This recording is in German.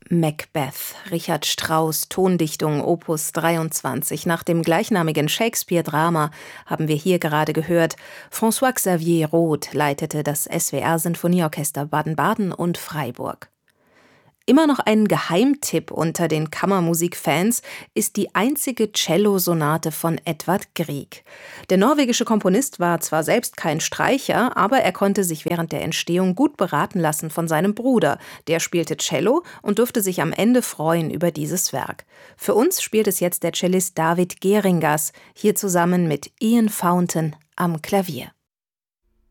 Macbeth, Richard Strauss, Tondichtung Opus 23. Nach dem gleichnamigen Shakespeare-Drama haben wir hier gerade gehört. François-Xavier Roth leitete das SWR-Sinfonieorchester Baden-Baden und Freiburg. Immer noch ein Geheimtipp unter den Kammermusikfans ist die einzige Cellosonate von Edvard Grieg. Der norwegische Komponist war zwar selbst kein Streicher, aber er konnte sich während der Entstehung gut beraten lassen von seinem Bruder. Der spielte Cello und durfte sich am Ende freuen über dieses Werk. Für uns spielt es jetzt der Cellist David Geringas, hier zusammen mit Ian Fountain am Klavier.